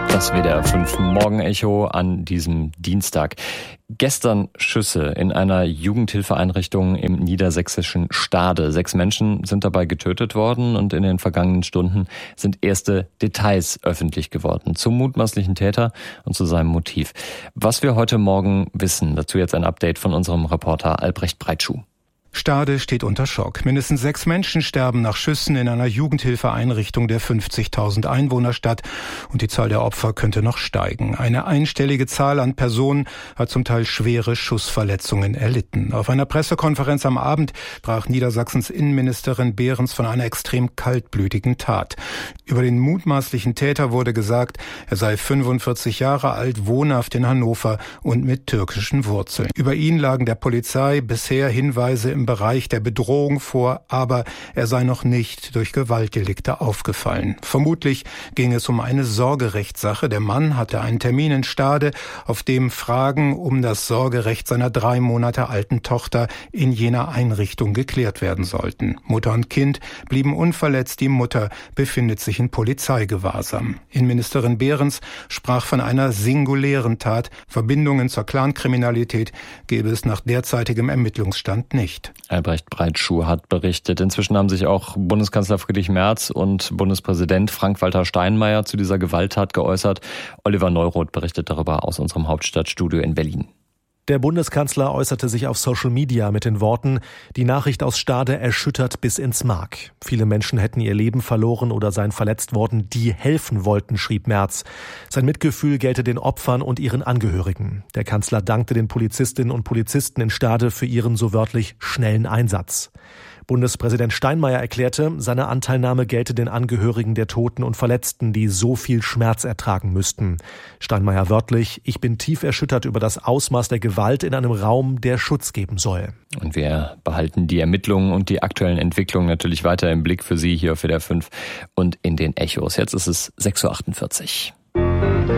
Das WDR 5 Morgenecho an diesem Dienstag. Gestern Schüsse in einer Jugendhilfeeinrichtung im niedersächsischen Stade. 6 Menschen sind dabei getötet worden und in den vergangenen Stunden sind erste Details öffentlich geworden zum mutmaßlichen Täter und zu seinem Motiv. Was wir heute Morgen wissen, dazu jetzt ein Update von unserem Reporter Albrecht Breitschuh. Stade steht unter Schock. Mindestens 6 Menschen sterben nach Schüssen in einer Jugendhilfeeinrichtung der 50.000 Einwohnerstadt und die Zahl der Opfer könnte noch steigen. Eine einstellige Zahl an Personen hat zum Teil schwere Schussverletzungen erlitten. Auf einer Pressekonferenz am Abend sprach Niedersachsens Innenministerin Behrens von einer extrem kaltblütigen Tat. Über den mutmaßlichen Täter wurde gesagt, er sei 45 Jahre alt, wohnhaft in Hannover und mit türkischen Wurzeln. Über ihn lagen der Polizei bisher Hinweise im Bereich der Bedrohung vor, aber er sei noch nicht durch Gewaltdelikte aufgefallen. Vermutlich ging es um eine Sorgerechtssache. Der Mann hatte einen Termin in Stade, auf dem Fragen um das Sorgerecht seiner 3 Monate alten Tochter in jener Einrichtung geklärt werden sollten. Mutter und Kind blieben unverletzt, die Mutter befindet sich in Polizeigewahrsam. Innenministerin Behrens sprach von einer singulären Tat. Verbindungen zur Clankriminalität gäbe es nach derzeitigem Ermittlungsstand nicht. Albrecht Breitschuh hat berichtet. Inzwischen haben sich auch Bundeskanzler Friedrich Merz und Bundespräsident Frank-Walter Steinmeier zu dieser Gewalttat geäußert. Oliver Neuroth berichtet darüber aus unserem Hauptstadtstudio in Berlin. Der Bundeskanzler äußerte sich auf Social Media mit den Worten: Die Nachricht aus Stade erschüttert bis ins Mark. Viele Menschen hätten ihr Leben verloren oder seien verletzt worden, die helfen wollten, schrieb Merz. Sein Mitgefühl gelte den Opfern und ihren Angehörigen. Der Kanzler dankte den Polizistinnen und Polizisten in Stade für ihren so wörtlich schnellen Einsatz. Bundespräsident Steinmeier erklärte, seine Anteilnahme gelte den Angehörigen der Toten und Verletzten, die so viel Schmerz ertragen müssten. Steinmeier wörtlich: Ich bin tief erschüttert über das Ausmaß der Gewalt in einem Raum, der Schutz geben soll. Und wir behalten die Ermittlungen und die aktuellen Entwicklungen natürlich weiter im Blick für Sie hier auf WDR 5 und in den Echos. Jetzt ist es 6.48 Uhr.